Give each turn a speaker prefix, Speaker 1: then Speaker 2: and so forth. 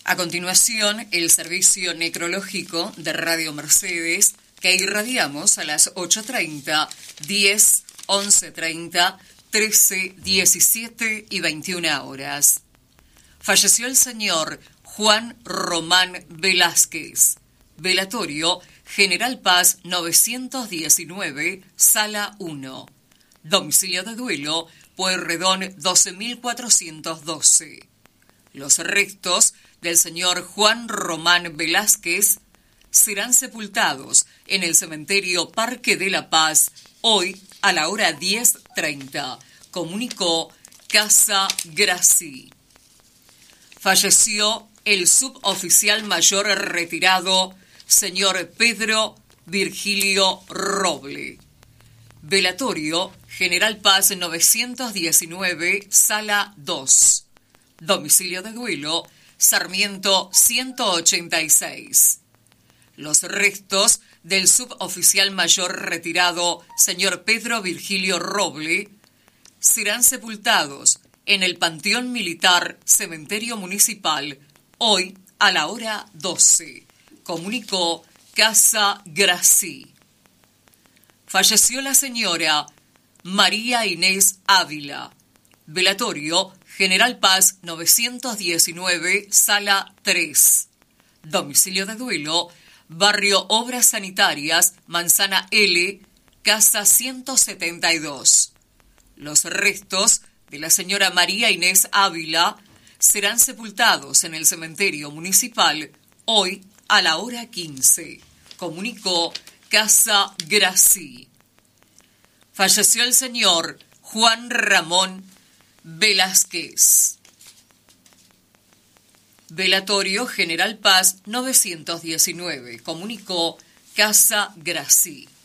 Speaker 1: A continuación, el servicio necrológico de Radio Mercedes, que irradiamos a las 8:30, 10, 11:30, 13, 17 y 21 horas. Falleció el señor Juan Román Velázquez. Velatorio, General Paz 919, Sala 1. Domicilio de duelo, Pueyrredón 12412. Los restos del señor Juan Román Velázquez serán sepultados en el cementerio Parque de la Paz hoy a la hora 10:30, comunicó Casa Grací. Falleció el suboficial mayor retirado, señor Pedro Virgilio Roble. Velatorio, General Paz 919, Sala 2. Domicilio de duelo, Sarmiento 186. Los restos del suboficial mayor retirado, señor Pedro Virgilio Roble, serán sepultados en el Panteón Militar Cementerio Municipal hoy a la hora 12, comunicó Casa Grací. Falleció la señora María Inés Ávila. Velatorio, General Paz 919, Sala 3. Domicilio de duelo, Barrio Obras Sanitarias, Manzana L, Casa 172. Los restos de la señora María Inés Ávila serán sepultados en el cementerio municipal hoy a la hora 15, comunicó Casa Grací. Falleció el señor Juan Ramón Velázquez. Velatorio, General Paz 919, comunicó Casa Grací.